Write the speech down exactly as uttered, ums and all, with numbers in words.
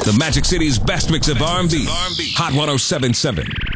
The Magic City's best mix of R and B. Hot one oh seven point seven.